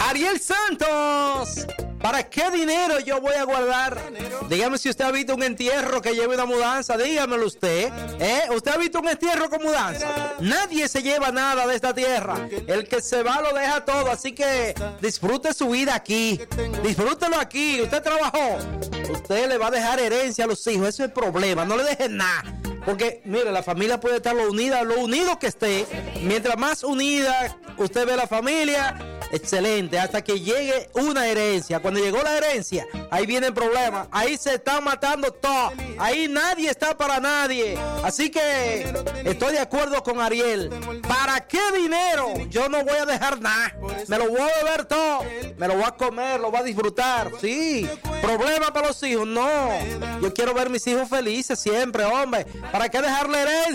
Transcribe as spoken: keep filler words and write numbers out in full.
Ariel Santos, ¿para qué dinero yo voy a guardar? Dígame si usted ha visto un entierro que lleve una mudanza, dígamelo usted. ¿Eh? ¿Usted ha visto un entierro con mudanza? Nadie se lleva nada de esta tierra. El que se va lo deja todo, así que disfrute su vida aquí. Disfrútelo aquí. Usted trabajó. Usted le va a dejar herencia a los hijos. Ese es el problema. No le dejen nada. Porque, mire, la familia puede estar lo unida, lo unido que esté. Mientras más unida usted ve la familia, excelente, hasta que llegue una herencia. Cuando llegó la herencia, ahí viene el problema. Ahí se está matando todo. Ahí nadie está para nadie. Así que estoy de acuerdo con Ariel. ¿Para qué dinero? Yo no voy a dejar nada. Me lo voy a beber todo. Me lo voy a comer, lo voy a disfrutar. Sí. ¿Problema para los hijos? No. Yo quiero ver mis hijos felices siempre, hombre. ¿Para qué dejarle herencia?